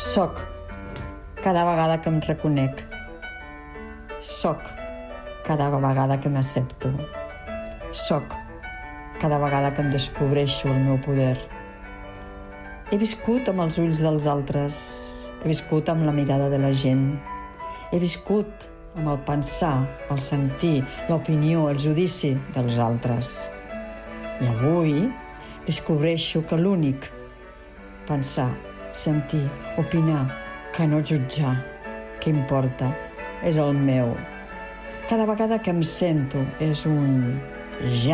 Soc cada vegada que em reconec. Soc cada vegada que m'accepto. Soc cada vegada que em descobreixo el meu poder. He viscut amb els ulls dels altres. He viscut amb la mirada de la gent. He viscut amb el pensar, el sentir, l'opinió, el judici dels altres. I avui descobreixo que l'únic pensar, sentir, opinar, que no jutjar, que importa, és el meu. Cada vegada que em sento és un ja.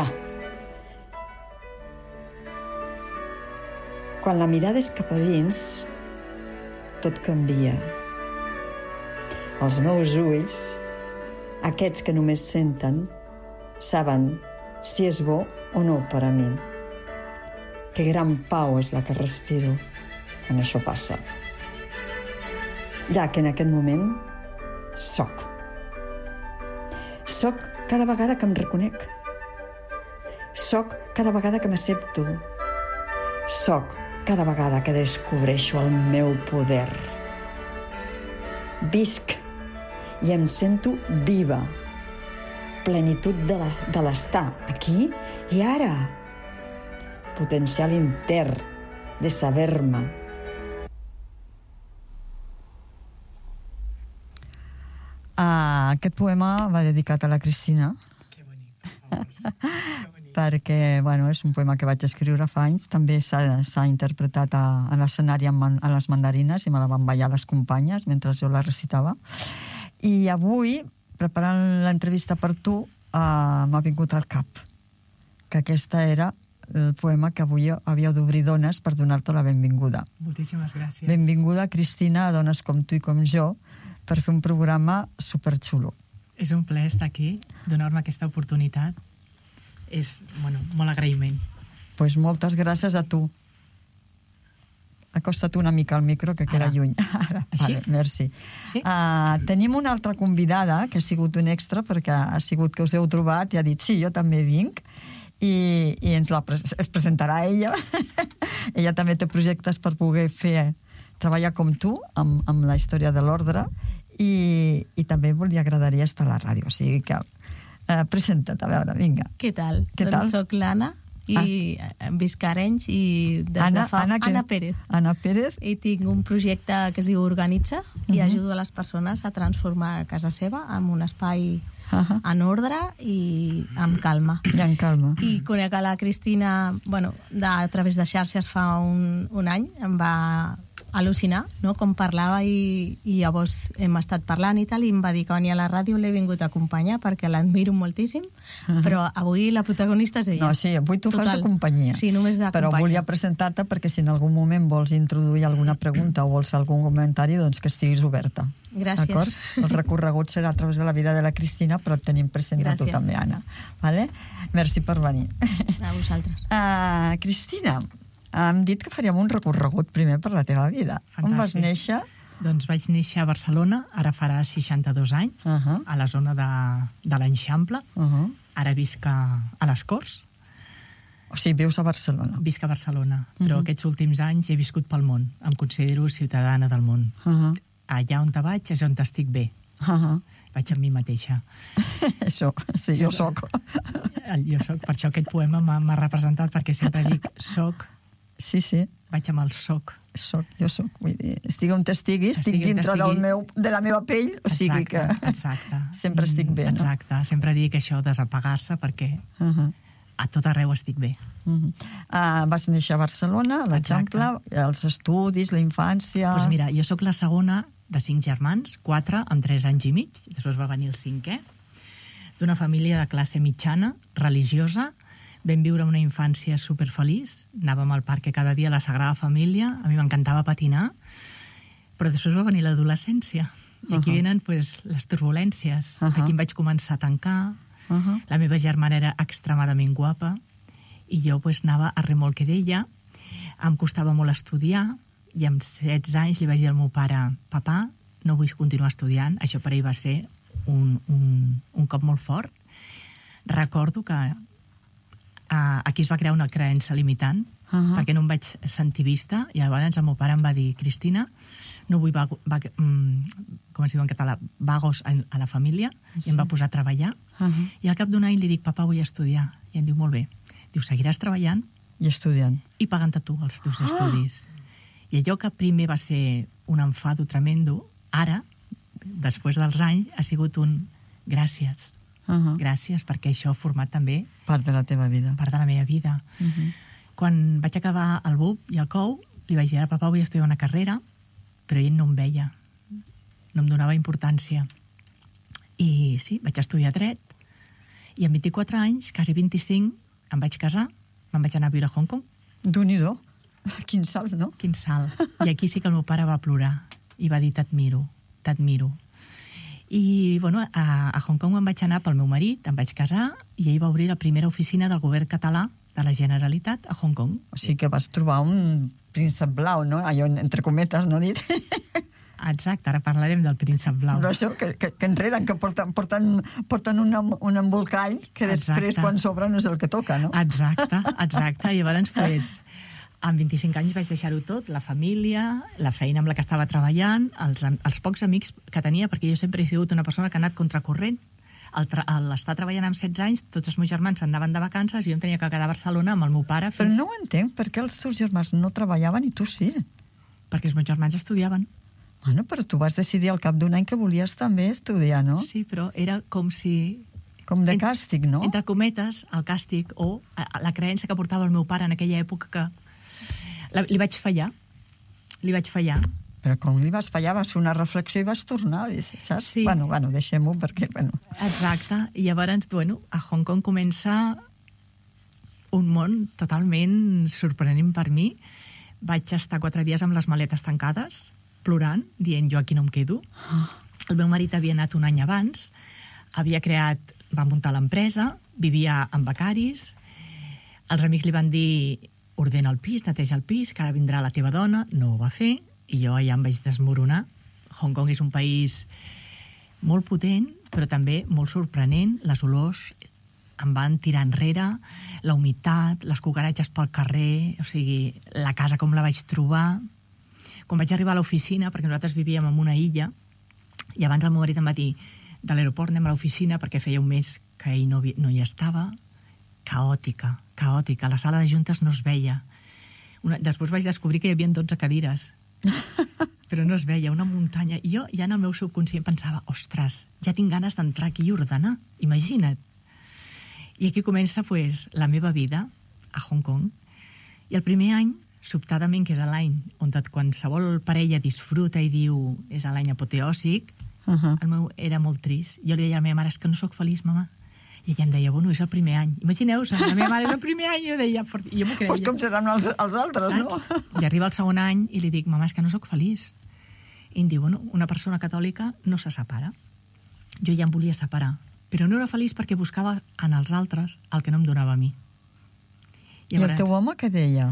Quan la mirada és cap a dins, tot canvia. Els meus ulls, aquests que només senten, saben si és bo o no per a mi. Que gran pau és la que respiro quan això passa. Ja que en aquest moment soc. Soc cada vegada que em reconec. Soc cada vegada que m'accepto. Soc cada vegada que descobreixo el meu poder. Visc i em sento viva. Plenitud de l'estar aquí i ara. Potencial intern de saber-me. Aquest poema va dedicat a la Cristina. Que bonic. Perquè, bueno, és un poema que vaig escriure fa anys. També s'ha interpretat a l'escenari a les mandarines i me la van ballar les companyes mentre jo la recitava. I avui, preparant l'entrevista per tu, m'ha vingut al cap que aquesta era el poema que avui havíeu d'obrir Dones per donar-te la benvinguda. Moltíssimes gràcies. Benvinguda, Cristina, a Dones com tu i com jo, per fer un programa superxulo. És un plaer estar aquí, donar-me aquesta oportunitat. És, bueno, molt agraïment. Pues moltes gràcies a tu. Acosta't una mica al micro, que queda lluny. Ara. Vale, merci. Sí? Tenim una altra convidada, que ha sigut un extra, perquè ha sigut que us heu trobat i ha dit, sí, jo també vinc, i es presentarà ella. Ella també té projectes per poder treballar com tu, amb la història de l'ordre, i també li agradaria estar a la ràdio. O sigui que presenta't, a veure, vinga. Què tal? Doncs soc l'Anna i visc a Arenys i des de fa... Anna Pérez. Anna Pérez. I tinc un projecte que es diu Organitza i ajudo a les persones a transformar casa seva en un espai en ordre i amb calma. I amb calma. I conec a la Cristina, bueno, a través de xarxes fa un any, em va al·lucinar, no?, com parlava i llavors hem estat parlant i tal, i em va dir que venia a la ràdio, l'he vingut a acompanyar perquè l'admiro moltíssim, però avui la protagonista és ella. No, sí, avui tu fas de companyia. Sí, només de companyia. Però volia presentar-te perquè si en algun moment vols introduir alguna pregunta o vols fer algun comentari, doncs que estiguis oberta. Gràcies. D'acord? El recorregut serà a través de la vida de la Cristina, però et tenim present a tu també, Anna. Vale? Merci per venir. A vosaltres. Cristina, hem dit que faríem un recorregut primer per la teva vida. Fantàstic. On vas néixer? Doncs vaig néixer a Barcelona, ara farà 62 anys, a la zona de l'Eixample. Ara visc a les Corts. O sigui, vius a Barcelona. Visc a Barcelona, però aquests últims anys he viscut pel món. Em considero ciutadana del món. Allà on te vaig és on estic bé. Vaig amb mi mateixa. Això, sí, jo soc. Jo soc, per això aquest poema m'ha representat, perquè sempre dic soc. Sí, sí. Vaig amb el soc. Jo soc. Vull dir, estigui on estigui, estic dintre de la meva pell, o sigui que sempre estic bé, no? Exacte. Sempre dic això, desapagar-se, perquè a tot arreu estic bé. Vas néixer a Barcelona, a l'Eixample, els estudis, la infància... Doncs mira, jo sóc la segona de 5 germans, 4 amb 3 anys i mig, després va venir el 5è, d'una família de classe mitjana, religiosa. Vam viure una infància superfeliç, anàvem al parc cada dia a la Sagrada Família, a mi m'encantava patinar, però després va venir l'adolescència, i aquí venen les turbulències. Aquí em vaig començar a tancar, la meva germana era extremadament guapa, i jo anava a remolque d'ella, em costava molt estudiar, i amb 16 anys li vaig dir al meu pare, papà, no vull continuar estudiant. Això per ell va ser un cop molt fort. Recordo que aquí es va crear una creença limitant, perquè no em vaig sentir vista, i llavors el meu pare em va dir, Cristina, no vull com es diu en català, vagos a la família, i em va posar a treballar. I al cap d'un any li dic, papa, vull estudiar. I em diu, molt bé. Diu, seguiràs treballant I estudiant. i pagant-te tu els teus estudis. I allò que primer va ser un enfado tremendo, ara, després dels anys, ha sigut un gràcies. Gràcies, perquè això ha format també Part de la teva vida. part de la meva vida. Quan vaig acabar el BUP i el COU, li vaig dir, papa, vull estudiar una carrera, però ell no em veia, no em donava importància. I sí, vaig estudiar dret, i amb 24 anys, quasi 25, em vaig casar, me'n vaig anar a viure a Hong Kong. Déu-n'hi-do. Quin salt, no? Quin salt. I aquí sí que el meu pare va plorar i va dir, t'admiro, t'admiro. I, bueno, a Hong Kong em vaig anar pel meu marit, em vaig casar, i ell va obrir la primera oficina del govern català de la Generalitat a Hong Kong. O sigui que vas trobar un príncep blau, no? Allò, entre cometes, no dit? Exacte, ara parlarem del príncep blau. No, això, que enreden, que porten un embolcall que després, Exacte. quan s'obre, no és el que toca, no? Exacte. I llavors, pues, amb 25 anys vaig deixar-ho tot, la família, la feina amb la que estava treballant, els pocs amics que tenia, perquè jo sempre he sigut una persona que ha anat contracorrent. Al estar treballant amb 16 anys, tots els meus germans anaven de vacances i jo em tenia que quedar a Barcelona amb el meu pare Però no ho entenc, per què els teus germans no treballaven i tu sí? perquè els meus germans estudiaven. Bueno, però tu vas decidir al cap d'un any que volies també estudiar, no? Sí, però era com si... Com de càstig, no? Entre cometes, el càstig o la creença que portava el meu pare en aquella època que li vaig fallar. Però com li vas fallar, vas fer una reflexió i vas tornar, saps? Sí. Bueno, deixem-ho perquè... Exacte. I llavors, a Hong Kong comença un món totalment sorprenent per mi. Vaig estar 4 dies amb les maletes tancades, plorant, dient, jo aquí no em quedo. El meu marit havia anat un any abans, va muntar l'empresa, vivia amb becaris, els amics li van dir, ordena el pis, neteja el pis, que ara vindrà la teva dona, no ho va fer, i jo allà em vaig desmoronar. Hong Kong és un país molt potent, però també molt sorprenent. Les olors em van tirar enrere, la humitat, les cucaratges pel carrer, o sigui, la casa com la vaig trobar. Quan vaig arribar a l'oficina, perquè nosaltres vivíem en una illa, i abans el meu marit em va dir, de l'aeroport anem a l'oficina, perquè feia un mes que ell no hi estava, caòtica. La sala de juntes no es veia. Després vaig descobrir que hi havia 12 cadires, però no es veia, una muntanya. I jo ja en el meu subconscient pensava, ostres, ja tinc ganes d'entrar aquí i ordenar, imagina't. I aquí comença la meva vida a Hong Kong. I el primer any, sobtadament, que és l'any on qualsevol parella disfruta i diu és l'any apoteòsic, el meu era molt trist. Jo li deia a la meva mare, és que no sóc feliç, mama. I ella em deia, bueno, és el primer any. Imagineu-vos, la meva mare és el primer any, jo deia, i jo m'ho creia. Pues com seran els altres, saps? no? I arriba el segon any i li dic, mama, és que no sóc feliç. I em diu, bueno, una persona catòlica no se separa. Jo ja em volia separar, però no era feliç perquè buscava en els altres el que no em donava a mi. I el teu home què deia?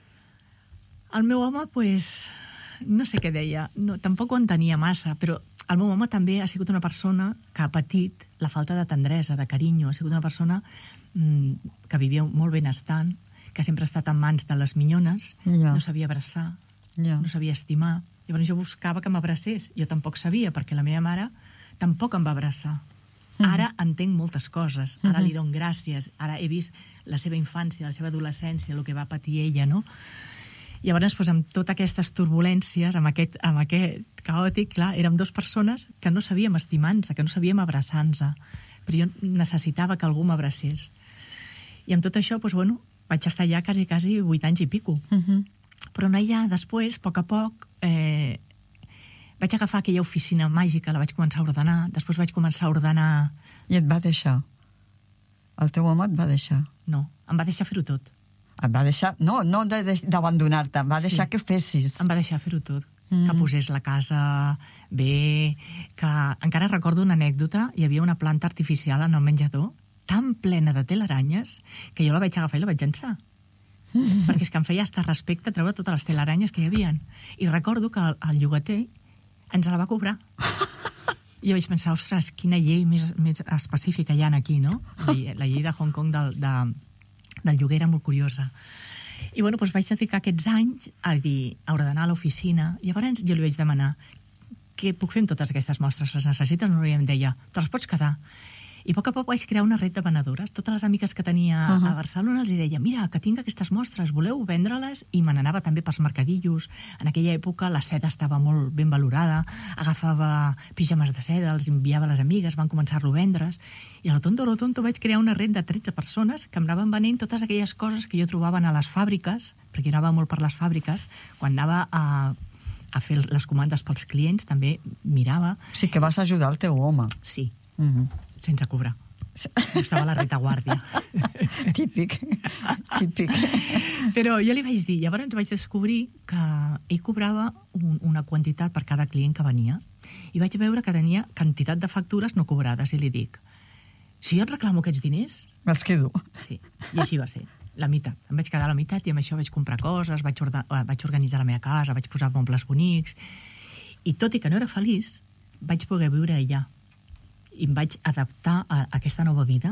El meu home, no sé què deia, tampoc ho entenia massa, però el meu home també ha sigut una persona que ha patit la falta de tendresa, de carinyo, ha sigut una persona que vivia molt benestant, que sempre ha estat en mans de les minyones, no sabia abraçar, no sabia estimar. Llavors jo buscava que m'abracés, jo tampoc sabia, perquè la meva mare tampoc em va abraçar. Ara entenc moltes coses, ara li dono gràcies, ara he vist la seva infància, la seva adolescència, el que va patir ella, no? Llavors, amb totes aquestes turbulències, amb aquest caòtic, clar, érem 2 persones que no sabíem estimar-nos, que no sabíem abraçar-nos, però jo necessitava que algú m'abracés. I amb tot això, vaig estar allà quasi 8 anys i pico. Però allà, després, a poc, vaig agafar aquella oficina màgica, la vaig començar a ordenar, després vaig començar a ordenar... I et va deixar? El teu home et va deixar? No, em va deixar fer-ho tot. Et va deixar... No d'abandonar-te, em va deixar que fessis. Em va deixar fer-ho tot. Que posés la casa bé, que... Encara recordo una anècdota, hi havia una planta artificial en el menjador tan plena de telaranyes que jo la vaig agafar i la vaig llançar. Perquè és que em feia estar respecte a treure totes les telaranyes que hi havia. I recordo que el llogater ens la va cobrar. I jo vaig pensar, ostres, quina llei més específica hi ha aquí, no? La llei de Hong Kong del lloguer era molt curiosa. I bueno, doncs vaig dedicar aquests anys a dir, haurà d'anar a l'oficina. Llavors jo li vaig demanar, què puc fer amb totes aquestes mostres? Les necessites? No, i em deia, te les pots quedar. I a poc vaig crear una red de venedores. Totes les amigues que tenia a Barcelona els deia, mira, que tinc aquestes mostres, voleu vendre-les? I me n'anava també pels mercadillos. En aquella època la seda estava molt ben valorada, agafava pijames de seda, els enviava a les amigues, van començar-lo a vendre's. I a lo tonto vaig crear una red de 13 persones que em anaven venent totes aquelles coses que jo trobaven a les fàbriques, perquè jo anava molt per les fàbriques, quan anava a fer les comandes pels clients, també mirava. Sí que vas ajudar el teu home. Sí. Sense cobrar. Estava a la retaguardia. Típic. Però jo li vaig dir, llavors vaig descobrir que ell cobrava una quantitat per cada client que venia i vaig veure que tenia quantitat de factures no cobrades i li dic, si jo et reclamo aquests diners... Me'ls quedo. Sí, i així va ser. La meitat. Em vaig quedar a la meitat i amb això vaig comprar coses, vaig organitzar la meva casa, vaig posar mobles bonics i tot i que no era feliç, vaig poder viure allà. I em vaig adaptar a aquesta nova vida.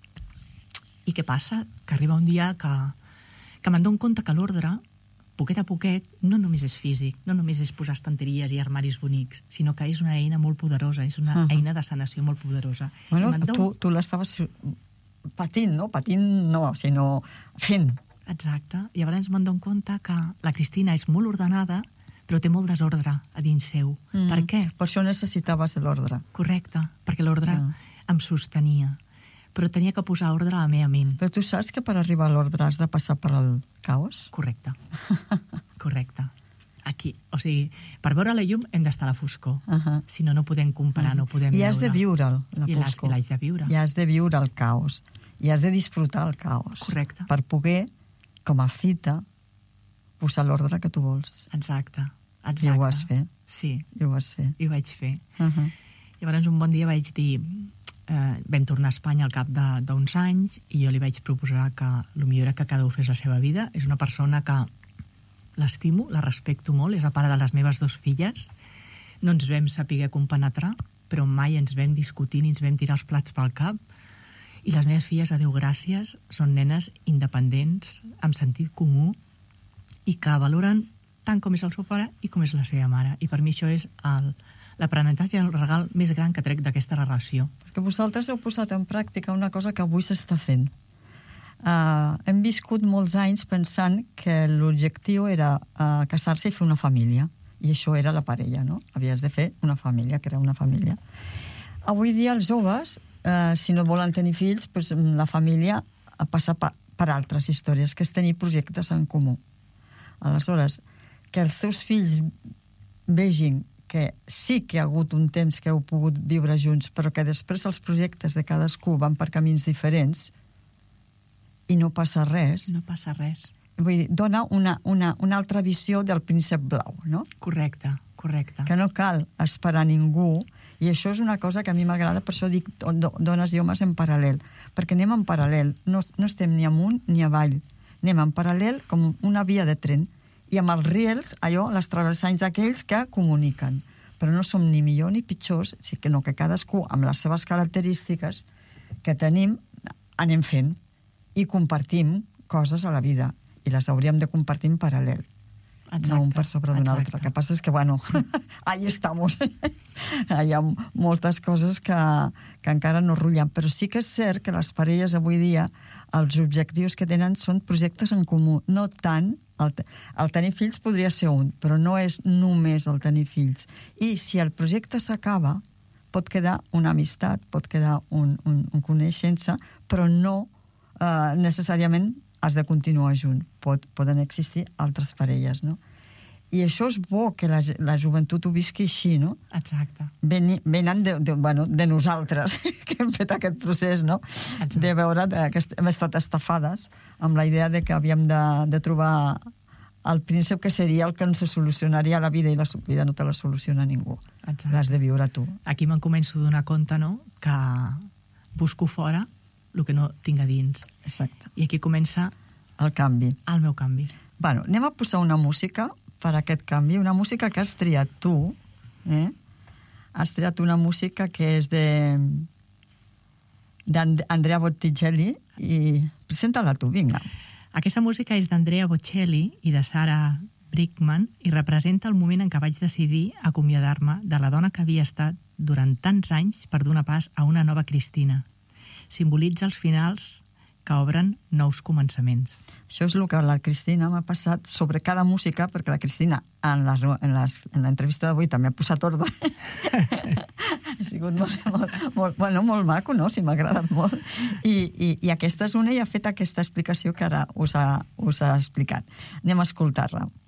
I què passa? Que arriba un dia que me'n dono compte que l'ordre, poquet a poquet, no només és físic, no només és posar estanteries i armaris bonics, sinó que és una eina molt poderosa, és una eina de sanació molt poderosa. Bueno, tu l'estaves patint, no? Patint no, sinó fent. Exacte. I llavors me'n dono compte que la Cristina és molt ordenada, però té molt desordre a dins seu. Per què? Per això necessitaves l'ordre. Correcte, perquè l'ordre em sostenia. Però tenia que posar ordre a la meva ment. Però tu saps que per arribar a l'ordre has de passar per el caos? Correcte. Correcte. Aquí, o sigui, per veure la llum hem d'estar a la foscor. Si no, no podem comparar, no podem veure. I has de viure la foscor. I l'haig de viure. I has de viure el caos. I has de disfrutar el caos. Correcte. Per poder, com a fita, posar l'ordre que tu vols. Exacte. I ho vas fer. Sí. I ho vas fer. I ho vaig fer. Llavors un bon dia vaig dir, vam tornar a Espanya al cap d'uns anys i jo li vaig proposar que el millor era que cada un fes la seva vida. És una persona que l'estimo, la respecto molt, és la pare de les meves 2 filles. No ens vam saber compenetrar, però mai ens vam discutir ni ens vam tirar els plats pel cap. I les meves filles, a Déu gràcies, són nenes independents, amb sentit comú i que valoren tant com és el seu pare i com és la seva mare. I per mi això és l'aprenentatge i el regal més gran que trec d'aquesta relació. Perquè vosaltres heu posat en pràctica una cosa que avui s'està fent. Hem viscut molts anys pensant que l'objectiu era casar-se i fer una família. I això era la parella, no? Havies de fer una família, crear una família. Avui dia els joves, si no volen tenir fills, doncs la família passa per altres històries, que és tenir projectes en comú. Aleshores, que els teus fills vegin que sí que hi ha hagut un temps que heu pogut viure junts, però que després els projectes de cadascú van per camins diferents i no passa res. No passa res. Vull dir, dona una altra visió del príncep blau, no? Correcte. Que no cal esperar ningú, i això és una cosa que a mi m'agrada, per això dic dones i homes en paral·lel, perquè anem en paral·lel, no estem ni amunt ni avall, anem en paral·lel com una via de tren, i amb els riels, allò, les travessants aquells que comuniquen. Però no som ni millor ni pitjors, sinó que cadascú, amb les seves característiques que tenim, anem fent i compartim coses a la vida. I les hauríem de compartir en paral·lel. No un per sobre d'un altre. El que passa és que, bueno, ahí estamos. Hi ha moltes coses que encara no rutllen. Però sí que és cert que les parelles avui dia, els objectius que tenen són projectes en comú. No tant, el tenir fills podria ser un, però no és només el tenir fills. I si el projecte s'acaba, pot quedar una amistat, pot quedar un coneixença, però no necessàriament has de continuar junt. Poden existir altres parelles, no? I això és bo que la joventut ho visqui així, no? Exacte. Venen de nosaltres, que hem fet aquest procés, no? Exacte. De veure que hem estat estafades amb la idea de que havíem de trobar el príncep que seria el que ens solucionaria la vida, i la vida no te la soluciona ningú. Exacte. L'has de viure tu. Aquí me'n començo a donar compte, no?, que busco fora el que no tinc a dins. Exacte. I aquí comença el canvi. El meu canvi. Bueno, anem a posar una música per aquest canvi, una música que has triat tu, Has triat una música que és d'Andrea Botticelli, i presenta-la tu, vinga. Aquesta música és d'Andrea Bocelli i de Sarah Brightman i representa el moment en què vaig decidir acomiadar-me de la dona que havia estat durant tants anys per donar pas a una nova Cristina. Simbolitza els finals que obren nous començaments. Això és el que la Cristina m'ha passat sobre cada música, perquè la Cristina en l'entrevista d'avui també ha posat ordre. Ha sigut molt maco, no? Sí, m'ha agradat molt. I aquesta és una i ha fet aquesta explicació que ara us ha explicat. Anem a escoltar-la.